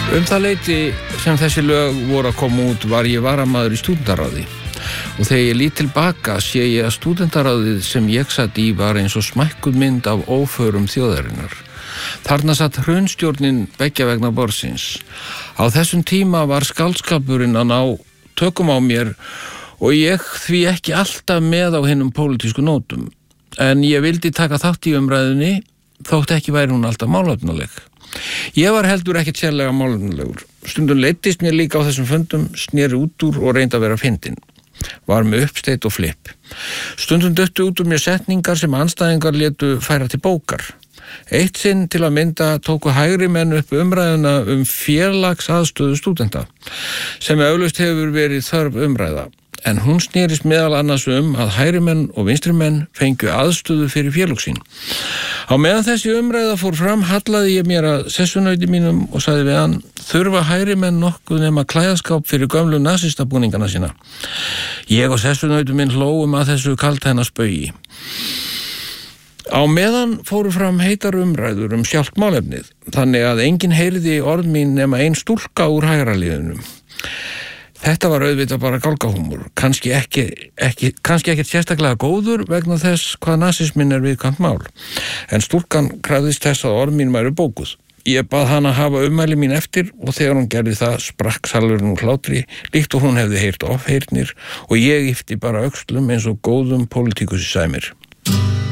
Það leyti sem þessi lög voru að koma út var ég varamaður í stúdentaráði og þegar ég lít tilbaka sé ég að stúdentaráðið sem ég satt í var eins og smækkuð mynd af óförum þjóðarinnar. Þarna satt hrunstjórnin beggja vegna borðsins. Á þessum tíma var skáldskapurinn að ná tökum á mér og ég því ekki alltaf með á hinum pólitísku nótum. En ég vildi taka þátt í umræðunni þótt ekki væri hún alltaf málefnaleg. Ég var heldur ekkert sérlega málefnalegur. Stundum leiddist mér líka á þessum fundum, sneri út úr og reyndi að vera fyndinn. Var með uppsteyt og flipp. Stundum döttu út úr mér setningar sem andstæðingar létu færa til bókar. Eitt sinn til að mynda tóku hægri menn upp umræðuna félagsaðstöðu stúdenta, sem eflaust hefur verið þörf umræða. En hún snerist meðal annars að hægri menn og vinstri menn fengju aðstöðu fyrir félög sín. Á meðan þessi umræða fór fram hallaði ég mér að sessunauti mínum og sagði við hann: þurfa hægri menn nokkuð nema klæðaskáp fyrir gömlu nasistabúningana sína. Ég og sessunauti minn hlógum að þessu kaldhæðna spaugi. Á meðan fóru fram heitar umræður sjálft málefnið, þannig að enginn heyrði orð mín nema ein stúlka úr hægra liðunum. Þetta var auðvitað bara gálgahúmor, kannski ekkert sérstaklega góður vegna þess hvað nasisminn viðkvæmt mál. En stúlkan krafðist þess að orð mín væru bókuð. Ég bað hana hafa ummæli mín eftir og þegar hún gerði það sprakk salurinn úr hlátri, líkt og hún hefði heyrt ofheyrnir og ég yppti bara öxlum eins og góðum pólitíkus í sæmir.